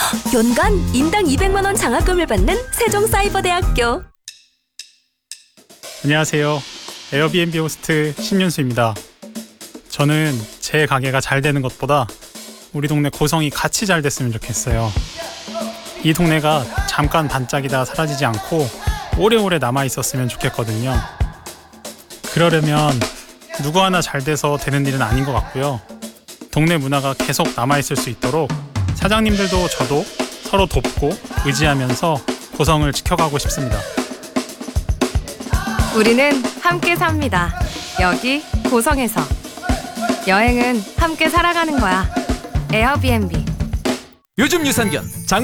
연간 인당 200만 원 장학금을 받는 세종사이버대학교. 안녕하세요. 에어비앤비 호스트 신윤수입니다. 저는 제 가게가 잘 되는 것보다 우리 동네 고성이 같이 잘 됐으면 좋겠어요. 이 동네가 잠깐 반짝이다 사라지지 않고 오래오래 남아 있었으면 좋겠거든요. 그러려면 누구 하나 잘 돼서 되는 일은 아닌 것 같고요. 동네 문화가 계속 남아 있을 수 있도록 사장님들도 저도 서로 돕고 의지하면서 고성을 지켜가고 싶습니다. 우리는 함께 삽니다. 여기 고성에서. 여행은 함께 살아가는 거야. 에어비앤비. 요즘 유산균